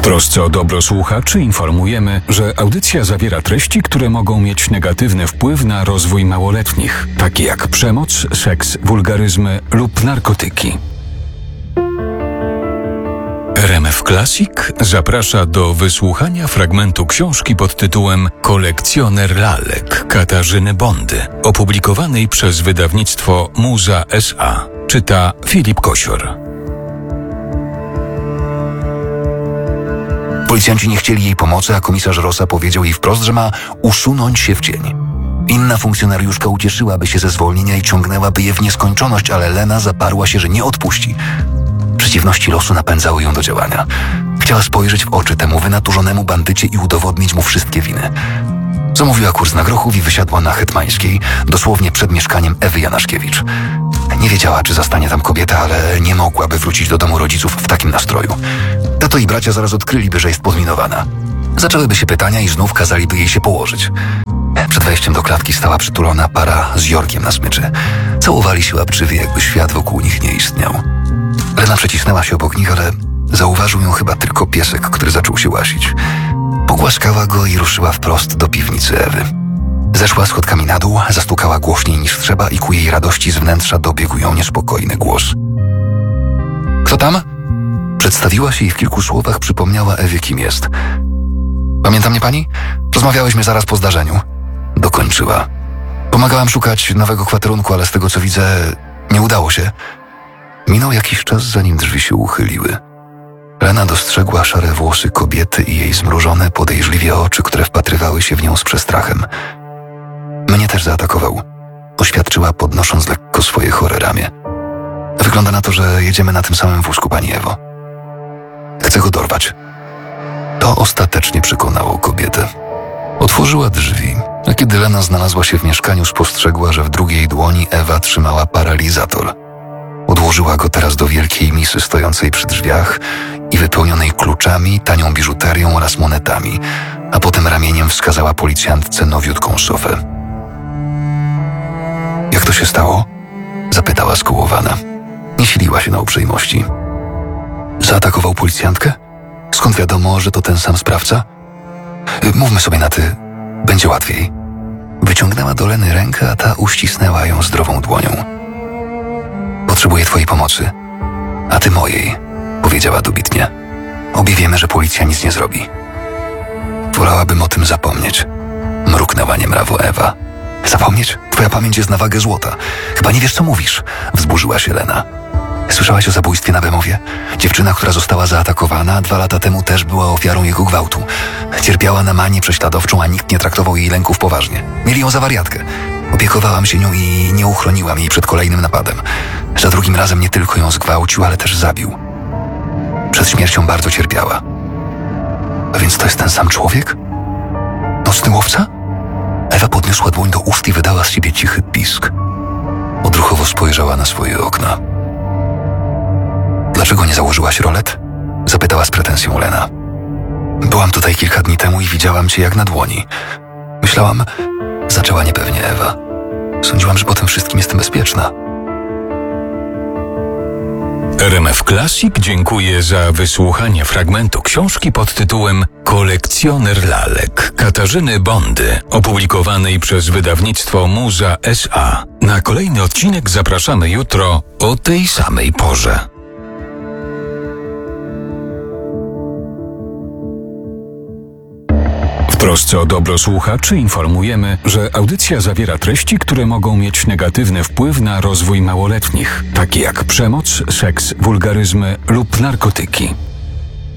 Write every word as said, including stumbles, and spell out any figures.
trosce o dobro słuchaczy informujemy, że audycja zawiera treści, które mogą mieć negatywny wpływ na rozwój małoletnich, takie jak przemoc, seks, wulgaryzmy lub narkotyki. R M F Classic zaprasza do wysłuchania fragmentu książki pod tytułem Kolekcjoner lalek Katarzyny Bondy, opublikowanej przez wydawnictwo Muza S A. Czyta Filip Kosior. Policjanci nie chcieli jej pomocy, a komisarz Rosa powiedział jej wprost, że ma usunąć się w cień. Inna funkcjonariuszka ucieszyłaby się ze zwolnienia i ciągnęłaby je w nieskończoność, ale Lena zaparła się, że nie odpuści. Przeciwności losu napędzały ją do działania. Chciała spojrzeć w oczy temu wynaturzonemu bandycie i udowodnić mu wszystkie winy. Zamówiła kurs na Grochów i wysiadła na Hetmańskiej, dosłownie przed mieszkaniem Ewy Janaszkiewicz. Nie wiedziała, czy zastanie tam kobietę, ale nie mogłaby wrócić do domu rodziców w takim nastroju. Tato i bracia zaraz odkryliby, że jest podminowana. Zaczęłyby się pytania i znów kazaliby jej się położyć. Przed wejściem do klatki stała przytulona para z Jorkiem na smyczy. Całowali się łapczywie, jakby świat wokół nich nie istniał. Lena przecisnęła się obok nich, ale zauważył ją chyba tylko piesek, który zaczął się łasić. Pogłaskała go i ruszyła wprost do piwnicy Ewy. Zeszła schodkami na dół, zastukała głośniej niż trzeba i ku jej radości z wnętrza dobiegł ją niespokojny głos. Kto tam? Przedstawiła się i w kilku słowach przypomniała Ewie, kim jest. Pamięta mnie pani? Rozmawiałyśmy zaraz po zdarzeniu. Dokończyła. Pomagałam szukać nowego kwaterunku, ale z tego co widzę, nie udało się. Minął jakiś czas, zanim drzwi się uchyliły. Lena dostrzegła szare włosy kobiety i jej zmrużone, podejrzliwie oczy, które wpatrywały się w nią z przestrachem. Mnie też zaatakował. Oświadczyła, podnosząc lekko swoje chore ramię. Wygląda na to, że jedziemy na tym samym wózku, pani Ewo. Chcę go dorwać. To ostatecznie przekonało kobietę. Otworzyła drzwi, a kiedy Lena znalazła się w mieszkaniu, spostrzegła, że w drugiej dłoni Ewa trzymała paralizator. Odłożyła go teraz do wielkiej misy stojącej przy drzwiach i wypełnionej kluczami, tanią biżuterią oraz monetami, a potem ramieniem wskazała policjantce nowiutką sofę. Jak to się stało? Zapytała skołowana. Nie siliła się na uprzejmości. Zaatakował policjantkę? Skąd wiadomo, że to ten sam sprawca? Mówmy sobie na ty, będzie łatwiej. Wyciągnęła do Leny rękę, a ta uścisnęła ją zdrową dłonią. Potrzebuję twojej pomocy, a ty mojej, powiedziała dobitnie. Obie wiemy, że policja nic nie zrobi. Wolałabym o tym zapomnieć, mruknęła niemrawo Ewa. Zapomnieć? Twoja pamięć jest na wagę złota. Chyba nie wiesz, co mówisz, wzburzyła się Lena. Słyszałaś o zabójstwie na Bemowie? Dziewczyna, która została zaatakowana, dwa lata temu też była ofiarą jego gwałtu. Cierpiała na manię prześladowczą, a nikt nie traktował jej lęków poważnie. Mieli ją za wariatkę. Opiekowałam się nią i nie uchroniłam jej przed kolejnym napadem. Za drugim razem nie tylko ją zgwałcił, ale też zabił. Przed śmiercią bardzo cierpiała. A więc to jest ten sam człowiek? Nocny łowca? Ewa podniosła dłoń do ust i wydała z siebie cichy pisk. Odruchowo spojrzała na swoje okna. Dlaczego nie założyłaś rolet? Zapytała z pretensją Lena. Byłam tutaj kilka dni temu i widziałam cię jak na dłoni. Myślałam... Zaczęła niepewnie Ewa. Sądziłam, że po tym wszystkim jestem bezpieczna. R M F Classic dziękuję za wysłuchanie fragmentu książki pod tytułem Kolekcjoner lalek Katarzyny Bondy, opublikowanej przez wydawnictwo Muza S A. Na kolejny odcinek zapraszamy jutro o tej samej porze. W trosce o dobro słuchaczy informujemy, że audycja zawiera treści, które mogą mieć negatywny wpływ na rozwój małoletnich, takie jak przemoc, seks, wulgaryzmy lub narkotyki.